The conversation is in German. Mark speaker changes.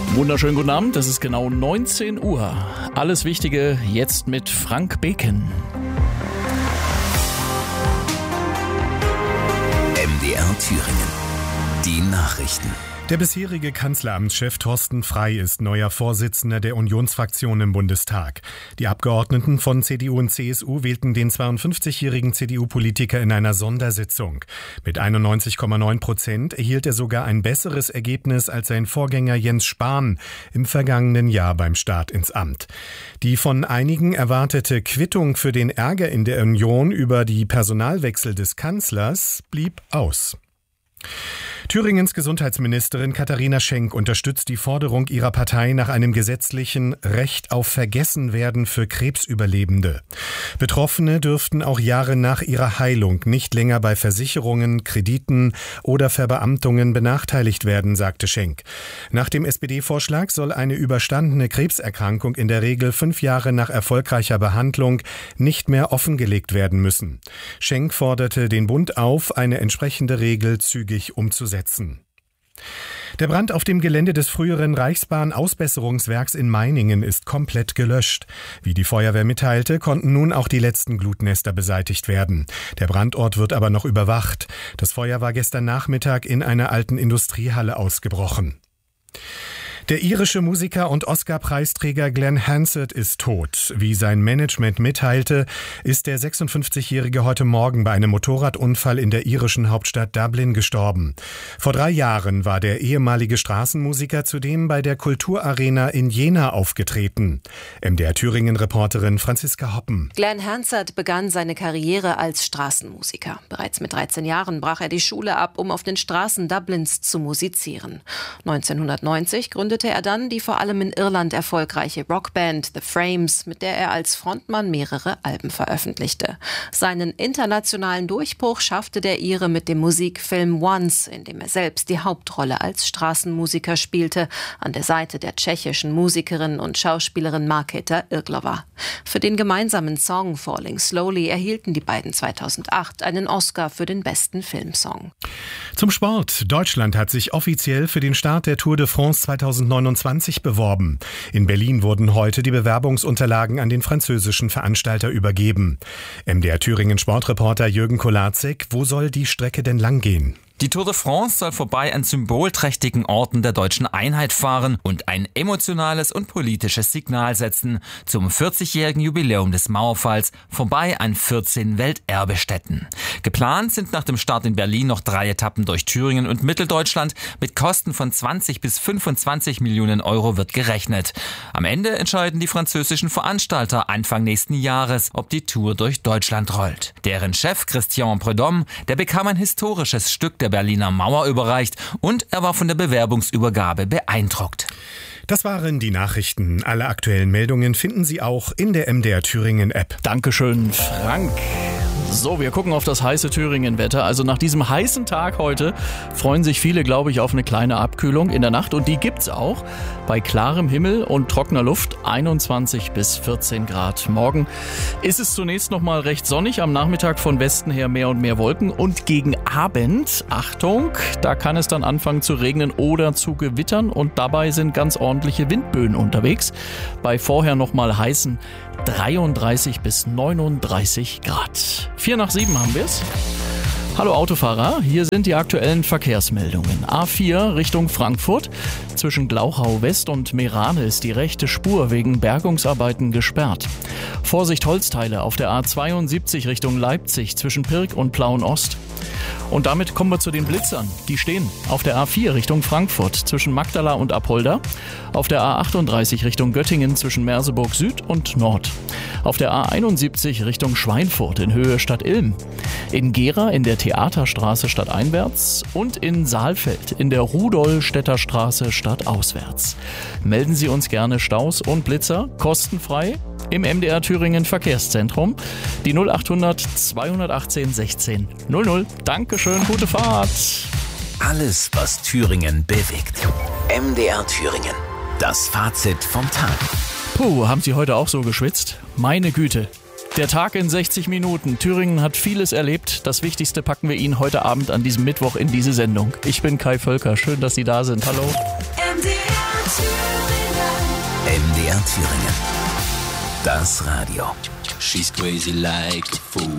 Speaker 1: Wunderschönen guten Abend, es ist genau 19 Uhr. Alles Wichtige jetzt mit Frank Beken.
Speaker 2: MDR Thüringen. Die Nachrichten.
Speaker 3: Der bisherige Kanzleramtschef Thorsten Frey ist neuer Vorsitzender der Unionsfraktion im Bundestag. Die Abgeordneten von CDU und CSU wählten den 52-jährigen CDU-Politiker in einer Sondersitzung. Mit 91,9% erhielt er sogar ein besseres Ergebnis als sein Vorgänger Jens Spahn im vergangenen Jahr beim Start ins Amt. Die von einigen erwartete Quittung für den Ärger in der Union über die Personalwechsel des Kanzlers blieb aus. Thüringens Gesundheitsministerin Katharina Schenk unterstützt die Forderung ihrer Partei nach einem gesetzlichen Recht auf Vergessenwerden für Krebsüberlebende. Betroffene dürften auch Jahre nach ihrer Heilung nicht länger bei Versicherungen, Krediten oder Verbeamtungen benachteiligt werden, sagte Schenk. Nach dem SPD-Vorschlag soll eine überstandene Krebserkrankung in der Regel 5 Jahre nach erfolgreicher Behandlung nicht mehr offengelegt werden müssen. Schenk forderte den Bund auf, eine entsprechende Regel zügig umzusetzen. Der Brand auf dem Gelände des früheren Reichsbahn-Ausbesserungswerks in Meiningen ist komplett gelöscht. Wie die Feuerwehr mitteilte, konnten nun auch die letzten Glutnester beseitigt werden. Der Brandort wird aber noch überwacht. Das Feuer war gestern Nachmittag in einer alten Industriehalle ausgebrochen. Der irische Musiker und Oscar-Preisträger Glenn Hansard ist tot. Wie sein Management mitteilte, ist der 56-Jährige heute Morgen bei einem Motorradunfall in der irischen Hauptstadt Dublin gestorben. Vor 3 Jahren war der ehemalige Straßenmusiker zudem bei der Kulturarena in Jena aufgetreten. MDR Thüringen-Reporterin Franziska Hoppen.
Speaker 4: Glenn Hansard begann seine Karriere als Straßenmusiker. Bereits mit 13 Jahren brach er die Schule ab, um auf den Straßen Dublins zu musizieren. 1990 gründete er dann die vor allem in Irland erfolgreiche Rockband The Frames, mit der er als Frontmann mehrere Alben veröffentlichte. Seinen internationalen Durchbruch schaffte der Ire mit dem Musikfilm Once, in dem er selbst die Hauptrolle als Straßenmusiker spielte, an der Seite der tschechischen Musikerin und Schauspielerin Markéta Irglová. Für den gemeinsamen Song Falling Slowly erhielten die beiden 2008 einen Oscar für den besten Filmsong.
Speaker 3: Zum Sport. Deutschland hat sich offiziell für den Start der Tour de France 2029 beworben. In Berlin wurden heute die Bewerbungsunterlagen an den französischen Veranstalter übergeben. MDR Thüringen Sportreporter Jürgen Kolarzek, wo soll die Strecke denn lang gehen?
Speaker 5: Die Tour de France soll vorbei an symbolträchtigen Orten der deutschen Einheit fahren und ein emotionales und politisches Signal setzen. Zum 40-jährigen Jubiläum des Mauerfalls vorbei an 14 Welterbestätten. Geplant sind nach dem Start in Berlin noch 3 Etappen durch Thüringen und Mitteldeutschland. Mit Kosten von 20 bis 25 Millionen Euro wird gerechnet. Am Ende entscheiden die französischen Veranstalter Anfang nächsten Jahres, ob die Tour durch Deutschland rollt. Deren Chef Christian Prudhomme, der bekam ein historisches Stück der Berliner Mauer überreicht und er war von der Bewerbungsübergabe beeindruckt.
Speaker 3: Das waren die Nachrichten. Alle aktuellen Meldungen finden Sie auch in der MDR Thüringen App.
Speaker 1: Dankeschön, Frank. So, wir gucken auf das heiße Thüringen-Wetter. Also nach diesem heißen Tag heute freuen sich viele, glaube ich, auf eine kleine Abkühlung in der Nacht. Und die gibt's auch bei klarem Himmel und trockener Luft, 21 bis 14 Grad. Morgen ist es zunächst noch mal recht sonnig, am Nachmittag von Westen her mehr und mehr Wolken. Und gegen Abend, Achtung, da kann es dann anfangen zu regnen oder zu gewittern. Und dabei sind ganz ordentliche Windböen unterwegs. Bei vorher noch mal heißen 33 bis 39 Grad. 4 nach 7 haben wir es. Hallo Autofahrer, hier sind die aktuellen Verkehrsmeldungen. A4 Richtung Frankfurt. Zwischen Glauchau West und Meerane ist die rechte Spur wegen Bergungsarbeiten gesperrt. Vorsicht Holzteile auf der A72 Richtung Leipzig zwischen Pirk und Plauen Ost. Und damit kommen wir zu den Blitzern. Die stehen auf der A4 Richtung Frankfurt zwischen Magdala und Apolda, auf der A38 Richtung Göttingen zwischen Merseburg Süd und Nord, auf der A71 Richtung Schweinfurt in Höhe Stadt Ilm, in Gera in der Theaterstraße stadteinwärts und in Saalfeld in der Rudolstädter Straße stadtauswärts. Melden Sie uns gerne Staus und Blitzer kostenfrei im MDR Thüringen Verkehrszentrum. Die 0800 218 16 00. Dankeschön, gute Fahrt.
Speaker 2: Alles, was Thüringen bewegt. MDR Thüringen. Das Fazit vom Tag.
Speaker 1: Puh, haben Sie heute auch so geschwitzt? Meine Güte. Der Tag in 60 Minuten. Thüringen hat vieles erlebt. Das Wichtigste packen wir Ihnen heute Abend an diesem Mittwoch in diese Sendung. Ich bin Kai Völker. Schön, dass Sie da sind. Hallo. MDR Thüringen.
Speaker 2: MDR Thüringen. Das Radio.
Speaker 6: She's crazy like a fool.